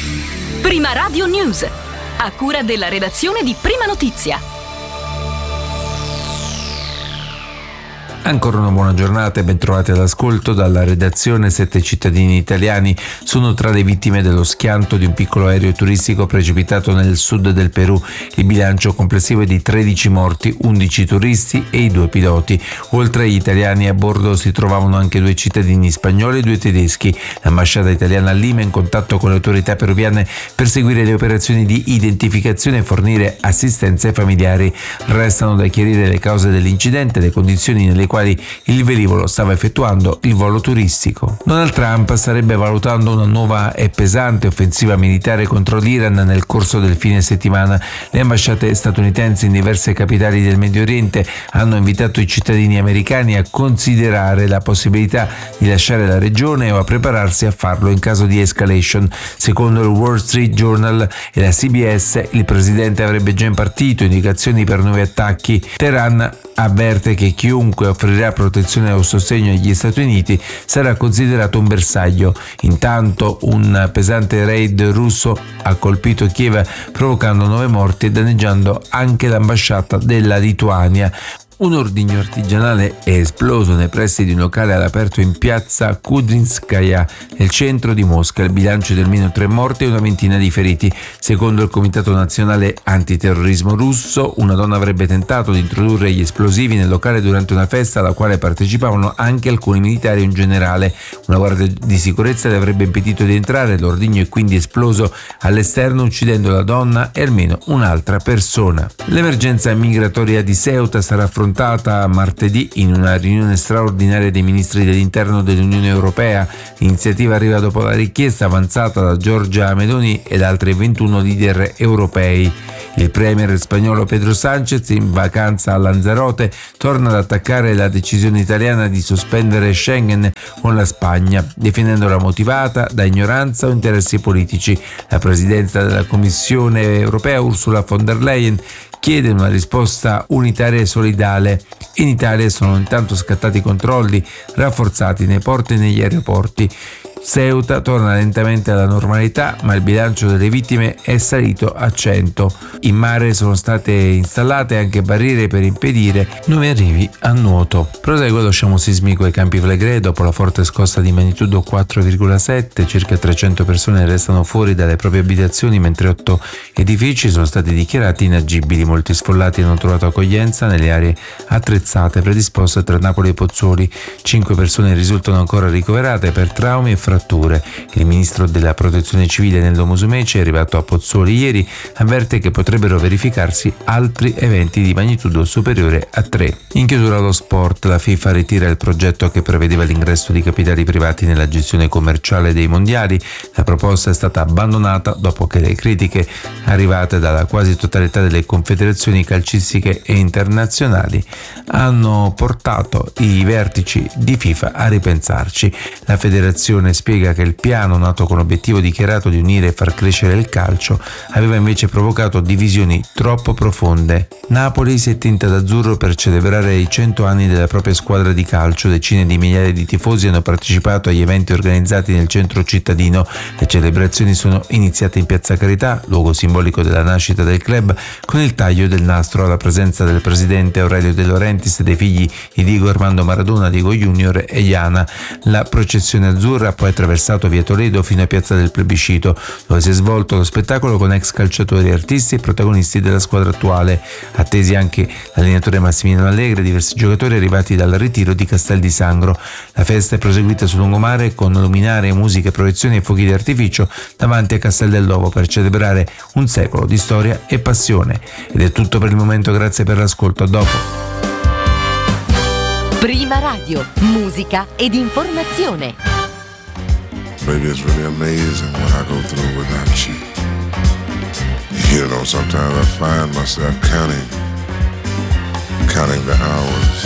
Prima Radio News, a cura della redazione di Prima Notizia. Ancora una buona giornata e ben trovati all'ascolto dalla redazione. 7 cittadini italiani sono tra le vittime dello schianto di un piccolo aereo turistico precipitato nel sud del Perù. Il bilancio complessivo è di 13 morti, 11 turisti e i 2 piloti. Oltre agli italiani a bordo si trovavano anche 2 cittadini spagnoli e 2 tedeschi. L'ambasciata italiana a Lima è in contatto con le autorità peruviane per seguire le operazioni di identificazione e fornire assistenza ai familiari. Restano da chiarire le cause dell'incidente e le condizioni nelle quali il velivolo stava effettuando il volo turistico. Donald Trump starebbe valutando una nuova e pesante offensiva militare contro l'Iran nel corso del fine settimana. Le ambasciate statunitensi in diverse capitali del Medio Oriente hanno invitato i cittadini americani a considerare la possibilità di lasciare la regione o a prepararsi a farlo in caso di escalation. Secondo il Wall Street Journal e la CBS, il presidente avrebbe già impartito indicazioni per nuovi attacchi. Teheran avverte che chiunque offrirà protezione o sostegno agli Stati Uniti sarà considerato un bersaglio. Intanto un pesante raid russo ha colpito Kiev, provocando 9 morti e danneggiando anche l'ambasciata della Lituania. Un ordigno artigianale è esploso nei pressi di un locale all'aperto in piazza Kudrinskaya, nel centro di Mosca. Il bilancio è di almeno 3 morti e una ventina di feriti. Secondo il Comitato Nazionale Antiterrorismo russo, una donna avrebbe tentato di introdurre gli esplosivi nel locale durante una festa alla quale partecipavano anche alcuni militari e un generale. Una guardia di sicurezza le avrebbe impedito di entrare. L'ordigno è quindi esploso all'esterno, uccidendo la donna e almeno un'altra persona. L'emergenza migratoria di Ceuta sarà affrontata martedì in una riunione straordinaria dei ministri dell'interno dell'Unione Europea. L'iniziativa arriva dopo la richiesta avanzata da Giorgia Meloni ed altri 21 leader europei. Il premier spagnolo Pedro Sánchez, in vacanza a Lanzarote, torna ad attaccare la decisione italiana di sospendere Schengen con la Spagna, definendola motivata da ignoranza o interessi politici. La presidenta della Commissione europea, Ursula von der Leyen, chiede una risposta unitaria e solidale. In Italia sono intanto scattati controlli rafforzati nei porti e negli aeroporti. Ceuta torna lentamente alla normalità, ma il bilancio delle vittime è salito a 100. In mare sono state installate anche barriere per impedire nuovi arrivi a nuoto. Prosegue lo sciame sismico ai Campi Flegrei dopo la forte scossa di magnitudo 4,7. Circa 300 persone restano fuori dalle proprie abitazioni, mentre 8 edifici sono stati dichiarati inagibili. Molti sfollati hanno trovato accoglienza nelle aree attrezzate predisposte tra Napoli e Pozzuoli. 5 persone risultano ancora ricoverate per traumi e fratture. Il ministro della Protezione Civile Nello Musumeci, arrivato a Pozzuoli ieri, avverte che potrebbero verificarsi altri eventi di magnitudo superiore a 3. In chiusura allo sport, la FIFA ritira il progetto che prevedeva l'ingresso di capitali privati nella gestione commerciale dei mondiali. La proposta è stata abbandonata dopo che le critiche arrivate dalla quasi totalità delle confederazioni calcistiche e internazionali hanno portato i vertici di FIFA a ripensarci. La federazione spiega che il piano, nato con l'obiettivo dichiarato di unire e far crescere il calcio, aveva invece provocato divisioni troppo profonde. Napoli si è tinta d'azzurro per celebrare i 100 anni della propria squadra di calcio. Decine di migliaia di tifosi hanno partecipato agli eventi organizzati nel centro cittadino. Le celebrazioni sono iniziate in Piazza Carità, luogo simbolico della nascita del club, con il taglio del nastro alla presenza del presidente Aurelio De Laurentiis e dei figli di Diego Armando Maradona, Diego Junior e Iana. La processione azzurra ha poi attraversato via Toledo fino a Piazza del Plebiscito, dove si è svolto lo spettacolo con ex calciatori, artisti e protagonisti della squadra attuale. Attesi anche l'allenatore Massimiliano Allegri e diversi giocatori arrivati dal ritiro di Castel di Sangro. La festa è proseguita sul lungomare con luminarie, musiche, proiezioni e fuochi d'artificio davanti a Castel del Lovo per celebrare un secolo di storia e passione. Ed è tutto per il momento, grazie per l'ascolto, a dopo. Prima Radio, musica ed informazione. Baby, it's really amazing what I go through without you. You know, sometimes I find myself counting the hours.